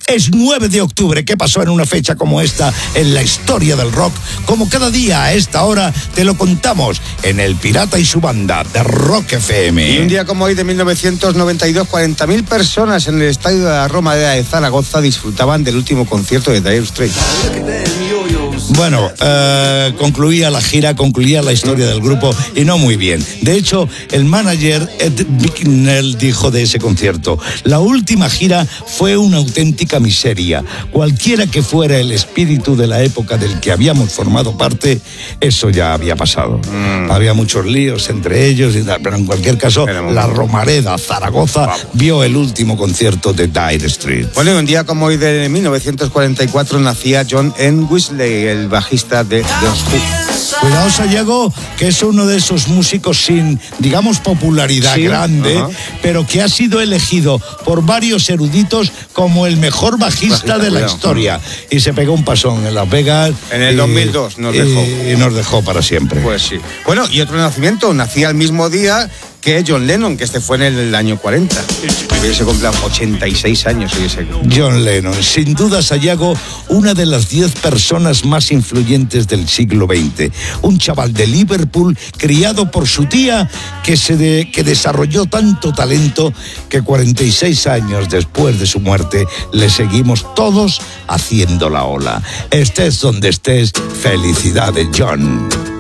Es 9 de octubre. ¿Qué pasó en una fecha como esta en la historia del rock? Como cada día a esta hora te lo contamos en El Pirata y su banda de Rock FM. Y un día como hoy de 1992, 40.000 personas en el estadio de la Romareda de Zaragoza disfrutaban del último concierto de Dire Straits. Bueno, concluía la gira, concluía la historia del grupo y no muy bien. De hecho, el manager Ed Bicknell dijo de ese concierto: la última gira fue una auténtica miseria. Cualquiera que fuera el espíritu de la época del que habíamos formado parte, eso ya había pasado. Había muchos líos entre ellos, pero en cualquier caso, la Romareda, Zaragoza, vio el último concierto de Dire Straits. Bueno, un día como hoy de 1944 nacía John Entwistle, el bajista de The Who. Cuidado, Sayago, que es uno de esos músicos sin, digamos, popularidad grande, pero que ha sido elegido por varios eruditos como el mejor bajista de la historia. Y se pegó un pasón en Las Vegas. En el 2002 nos dejó. Y nos dejó para siempre. Pues sí. Bueno, y otro nacimiento, nacía el mismo día que John Lennon, que este fue en el año 40. Hubiese cumplido 86 años. John Lennon, sin duda, Sayago, una de las 10 personas más influyentes del siglo XX. Un chaval de Liverpool, criado por su tía, que desarrolló tanto talento que 46 años después de su muerte le seguimos todos haciendo la ola. Estés donde estés, felicidades, John.